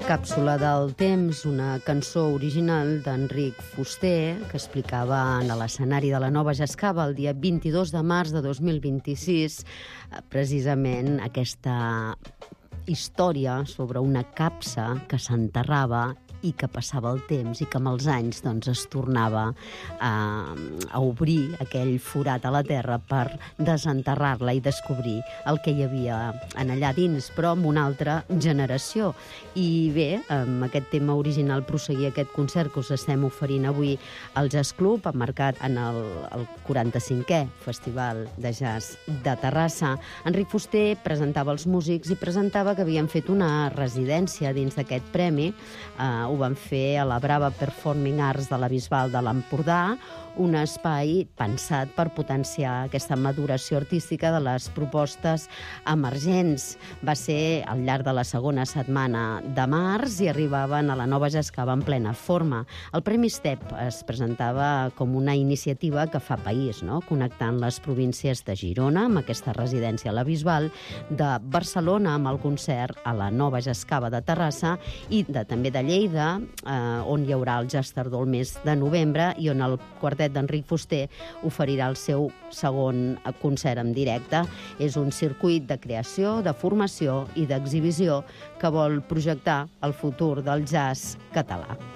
Càpsula del temps, una cançó original d'Enric Fuster que explicava en l'escenari de la Nova Jascava el dia 22 de març de 2026 precisament aquesta història sobre una capsa que s'enterrava i que passava el temps i que amb els anys es tornava a obrir aquell forat a la terra per desenterrar-la i descobrir el que hi havia en allà dins, però amb una altra generació. I bé, amb aquest tema original prosseguir aquest concert que us estem oferint avui al Jazz Club, emmarcat en el 45è Festival de Jazz de Terrassa. Enric Fuster presentava els músics i presentava que havien fet una residència dins d'aquest premi. Ho van fer a la Brava Performing Arts de la Bisbal de l'Empordà, un espai pensat per potenciar aquesta maduració artística de les propostes emergents. Va ser al llarg de la segona setmana de març i arribaven a la Nova Jascava en plena forma. El Premi STEP es presentava com una iniciativa que fa país, connectant les províncies de Girona, amb aquesta residència a la Bisbal, de Barcelona, amb el concert a la Nova Jascava de Terrassa, i també de Lleida, on hi haurà el Jazz Tardor el mes de novembre i on el quartet d'Enric Fuster oferirà el seu segon concert en directe. És un circuit de creació, de formació i d'exhibició que vol projectar el futur del jazz català.